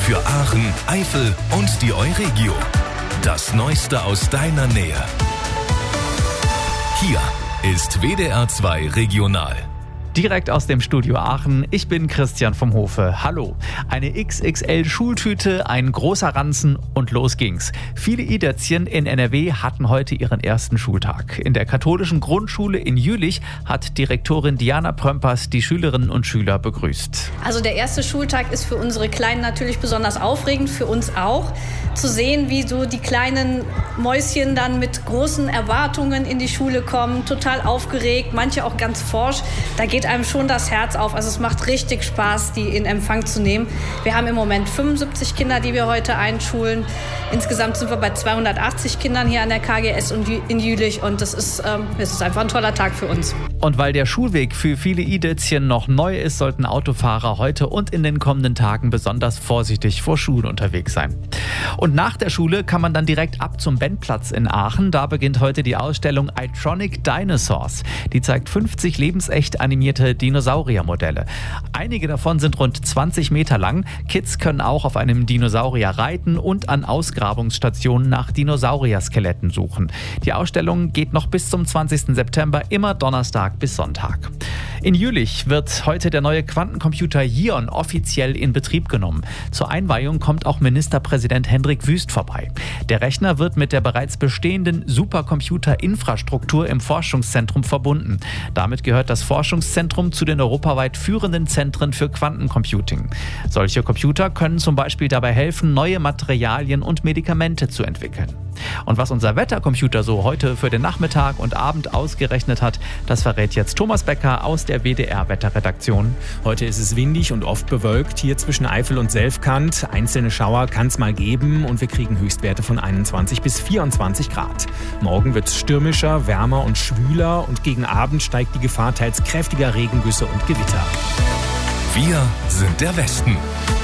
Für Aachen, Eifel und die Euregio. Das Neueste aus deiner Nähe. Hier ist WDR 2 Regional. Direkt aus dem Studio Aachen, ich bin Christian vom Hofe. Hallo. Eine XXL-Schultüte, ein großer Ranzen und los ging's. Viele Idätzchen in NRW hatten heute ihren ersten Schultag. In der katholischen Grundschule in Jülich hat Direktorin Diana Prömpers die Schülerinnen und Schüler begrüßt. Also der erste Schultag ist für unsere Kleinen natürlich besonders aufregend, für uns auch. Zu sehen, wie so die kleinen Mäuschen dann mit großen Erwartungen in die Schule kommen, total aufgeregt, manche auch ganz forsch. Da geht einem schon das Herz auf. Also es macht richtig Spaß, die in Empfang zu nehmen. Wir haben im Moment 75 Kinder, die wir heute einschulen. Insgesamt sind wir bei 280 Kindern hier an der KGS und in Jülich und es ist einfach ein toller Tag für uns. Und weil der Schulweg für viele Idätzchen noch neu ist, sollten Autofahrer heute und in den kommenden Tagen besonders vorsichtig vor Schulen unterwegs sein. Und nach der Schule kann man dann direkt ab zum Bennplatz in Aachen. Da beginnt heute die Ausstellung Itronic Dinosaurs. Die zeigt 50 lebensecht animierte Dinosauriermodelle. Einige davon sind rund 20 Meter lang. Kids können auch auf einem Dinosaurier reiten und an Ausgrabungsstationen nach Dinosaurier-Skeletten suchen. Die Ausstellung geht noch bis zum 20. September, immer Donnerstag bis Sonntag. In Jülich wird heute der neue Quantencomputer Yion offiziell in Betrieb genommen. Zur Einweihung kommt auch Ministerpräsident Hendrik Wüst vorbei. Der Rechner wird mit der bereits bestehenden Supercomputer-Infrastruktur im Forschungszentrum verbunden. Damit gehört das Forschungszentrum zu den europaweit führenden Zentren für Quantencomputing. Solche Computer können zum Beispiel dabei helfen, neue Materialien und Medikamente zu entwickeln. Und was unser Wettercomputer so heute für den Nachmittag und Abend ausgerechnet hat, das verrät jetzt Thomas Becker aus der WDR-Wetterredaktion. Heute ist es windig und oft bewölkt hier zwischen Eifel und Selfkant. Einzelne Schauer kann es mal geben und wir kriegen Höchstwerte von 21 bis 24 Grad. Morgen wird es stürmischer, wärmer und schwüler und gegen Abend steigt die Gefahr teils kräftiger Regengüsse und Gewitter. Wir sind der Westen.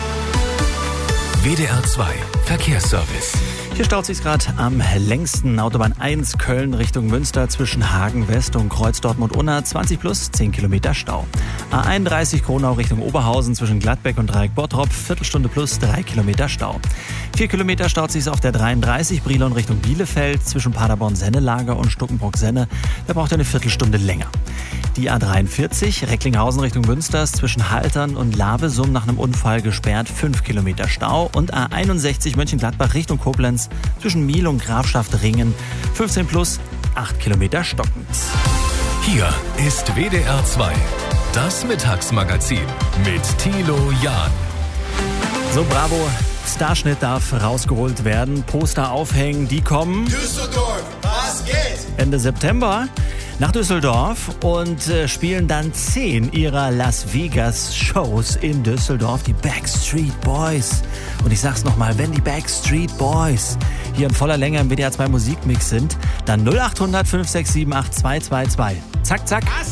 WDR 2 Verkehrsservice. Hier staut sich gerade am längsten. Autobahn 1 Köln Richtung Münster zwischen Hagen West und Kreuz Dortmund-Unna 20 plus 10 Kilometer Stau. A31 Kronau Richtung Oberhausen zwischen Gladbeck und Dreieck Bottrop Viertelstunde plus 3 Kilometer Stau. 4 Kilometer staut sich auf der 33 Brilon Richtung Bielefeld zwischen Paderborn-Sennelager und Stuckenbrock-Senne. Da braucht er eine Viertelstunde länger. Die A43 Recklinghausen Richtung Münsters zwischen Haltern und Lavesum nach einem Unfall gesperrt 5 Kilometer Stau und A61 Mönchengladbach Richtung Koblenz zwischen Miel und Grafschaft-Ringen 15 plus 8 Kilometer stockend. Hier ist WDR 2, das Mittagsmagazin mit Thilo Jahn. So, bravo. Starschnitt darf rausgeholt werden. Poster aufhängen, die kommen. Düsseldorf, was geht? Ende September nach Düsseldorf und spielen dann 10 ihrer Las Vegas Shows in Düsseldorf, die Backstreet Boys. Und ich sag's nochmal, wenn die Backstreet Boys hier in voller Länge im WDR 2 Musikmix sind, dann 0800 567 8222. Zack, zack.